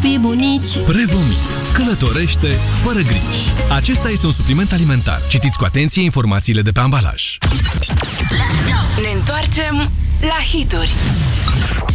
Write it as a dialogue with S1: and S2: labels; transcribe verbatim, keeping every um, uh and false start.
S1: copii bunici.
S2: Prevomit. Călătorește fără griji. Acesta este un supliment alimentar. Citiți cu atenție informațiile de pe ambalaj.
S3: Ne întoarcem la hituri.